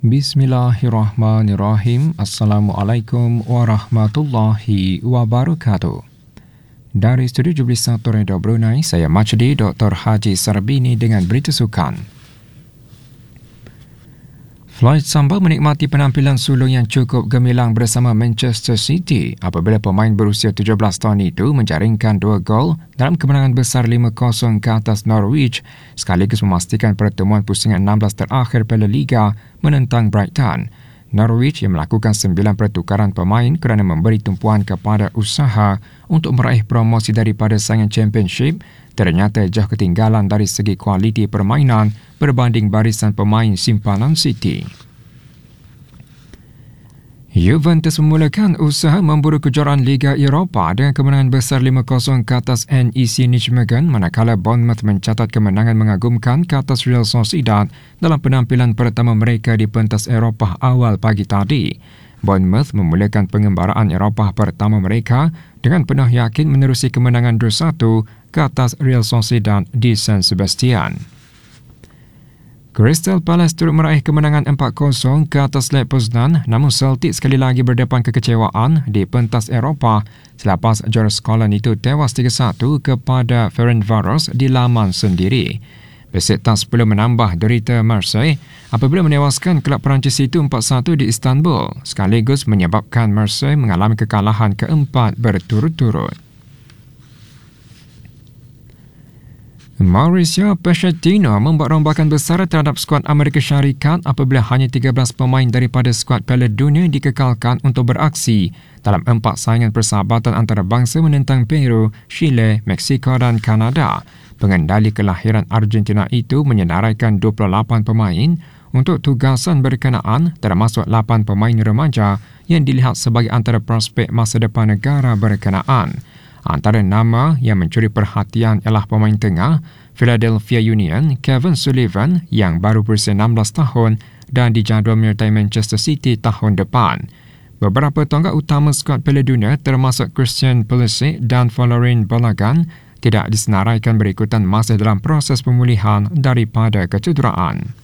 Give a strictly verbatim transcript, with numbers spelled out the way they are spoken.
Bismillahirrahmanirrahim. Assalamualaikum warahmatullahi wabarakatuh. Dari Studio tujuh puluh satu Radio Brunei, saya Majdi Doktor Haji Sarbini dengan berita sukan. Floyd Samba menikmati penampilan sulung yang cukup gemilang bersama Manchester City apabila pemain berusia tujuh belas tahun itu menjaringkan dua gol dalam kemenangan besar lima kosong ke atas Norwich sekaligus memastikan pertemuan pusingan enam belas terakhir Piala Liga menentang Brighton. Norwich yang melakukan sembilan pertukaran pemain kerana memberi tumpuan kepada usaha untuk meraih promosi daripada saingan Championship ternyata jauh ketinggalan dari segi kualiti permainan berbanding barisan pemain simpanan City. Juventus memulakan usaha memburu kejuaraan Liga Eropah dengan kemenangan besar lima kosong ke atas N E C Nijmegen, manakala Bournemouth mencatat kemenangan mengagumkan ke atas Real Sociedad dalam penampilan pertama mereka di pentas Eropah awal pagi tadi. Bournemouth memulakan pengembaraan Eropah pertama mereka dengan penuh yakin menerusi kemenangan dua satu ke atas Real Sociedad di San Sebastian. Crystal Palace turut meraih kemenangan empat kosong ke atas Lech Poznan, namun Celtic sekali lagi berdepan kekecewaan di pentas Eropah selepas juara Scotland itu tewas tiga satu kepada Ferencváros di laman sendiri. Besiktas perlu menambah derita Marseille apabila menewaskan kelab Perancis itu empat satu di Istanbul, sekaligus menyebabkan Marseille mengalami kekalahan keempat berturut-turut. Mauricio Pochettino membuat rombakan besar terhadap skuad Amerika Syarikat apabila hanya tiga belas pemain daripada skuad Piala Dunia dikekalkan untuk beraksi dalam empat saingan persahabatan antarabangsa menentang Peru, Chile, Meksiko dan Kanada. Pengendali kelahiran Argentina itu menyenaraikan dua puluh lapan pemain untuk tugasan berkenaan, termasuk lapan pemain remaja yang dilihat sebagai antara prospek masa depan negara berkenaan. Antara nama yang mencuri perhatian ialah pemain tengah Philadelphia Union, Kevin Sullivan yang baru berusia enam belas tahun dan dijadual menyertai Manchester City tahun depan. Beberapa tonggak utama skuad Piala Dunia termasuk Christian Pulisic dan Folarin Balogun tidak disenaraikan berikutan masih dalam proses pemulihan daripada kecederaan.